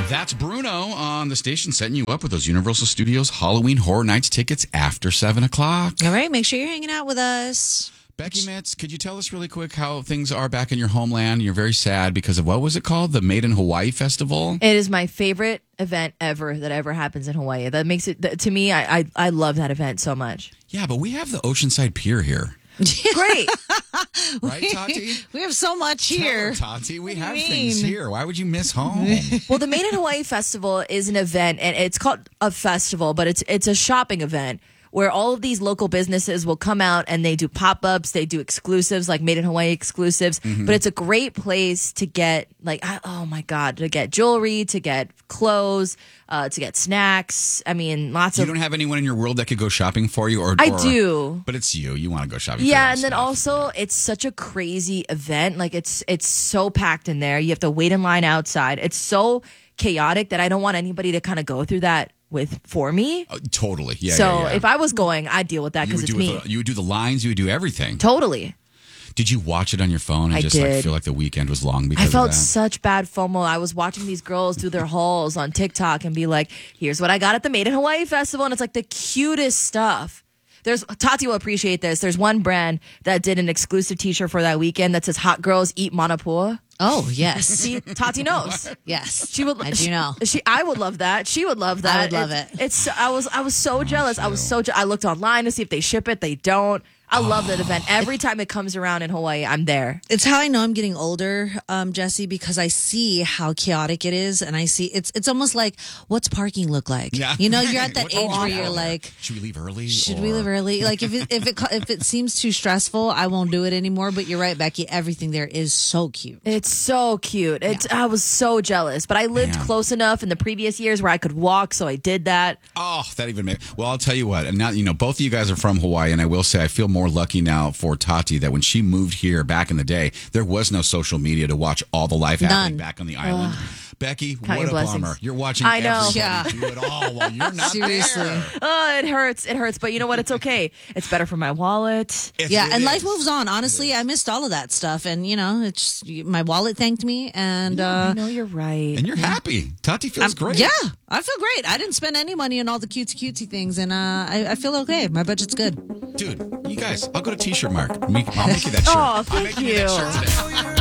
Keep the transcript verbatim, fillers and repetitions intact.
That's Bruno on the station setting you up with those Universal Studios Halloween Horror Nights tickets after seven o'clock. All right, make sure you're hanging out with us. Becky Mitz, could you tell us really quick how things are back in your homeland? You're very sad because of what was it called? The Made in Hawaii Festival? It is my favorite event ever that ever happens in Hawaii. That makes it, to me, I, I, I love that event so much. Yeah, but we have the Oceanside Pier here. Great. Right, Tati? We have so much Tell here. her, Tati, we have mean? things here. Why would you miss home? Well, the Made in Hawaii Festival is an event, and it's called a festival, but it's it's a shopping event where all of these local businesses will come out and they do pop-ups, they do exclusives, like Made in Hawaii exclusives. Mm-hmm. But it's a great place to get, like, oh my God, to get jewelry, to get clothes, uh, to get snacks. I mean, lots you of... You don't have anyone in your world that could go shopping for you? Or I or, do. But it's you. You want to go shopping yeah, for your and then stuff. also, it's such a crazy event. Like, it's it's so packed in there. You have to wait in line outside. It's so chaotic that I don't want anybody to kind of go through that with for me. Uh, totally. Yeah. So yeah, yeah. if I was going, I'd deal with that because it's me. The, you would do the lines. You would do everything. Totally. Did you watch it on your phone and I just did. like feel like the weekend was long because I felt of that? such bad FOMO. I was watching these girls do their hauls on TikTok and be like, here's what I got at the Made in Hawaii Festival. And it's like the cutest stuff. There's Tati will appreciate this. There's one brand that did an exclusive t-shirt for that weekend that says Hot Girls Eat Manapua. Oh, yes. See, Tati knows. Yes. She would I do know. She, she I would love that. She would love that. I would love it. it. It's I was I was so jealous. I was so je- I looked online to see if they ship it. They don't. I love that event. Every time it comes around in Hawaii, I'm there. It's how I know I'm getting older, um, Jesse, because I see how chaotic it is, and I see it's it's almost like, what's parking look like? Yeah. You know, you're at that What's age going where on you're out there? like, should we leave early? should or... we leave early? Like if it, if it if it seems too stressful, I won't do it anymore. But you're right, Becky. Everything there is so cute. It's so cute. It's I was so jealous, but I lived Man. close enough in the previous years where I could walk, so I did that. Oh, that even made. Well, I'll tell you what. And now, you know, both of you guys are from Hawaii, and I will say I feel more lucky now for Tati that when she moved here back in the day, there was no social media to watch all the life happening None. back on the island. Becky, Count what your a blessings. bummer. You're watching I know. everybody Yeah. do it all while you're not Seriously. there. Oh, it hurts. It hurts, but you know what? It's okay. It's better for my wallet. It- Yeah, it and is. life moves on. Honestly, I missed all of that stuff, and you know, it's my wallet thanked me, and uh, I know you're right. And you're happy. Tati feels great. yeah, I feel great. I didn't spend any money on all the cutesy cutesy things, and uh, I, I feel okay. My budget's good. Dude, you guys, I'll go to T-shirt Mark. I'll make you that shirt. Oh, I'll thank make you that you. shirt today.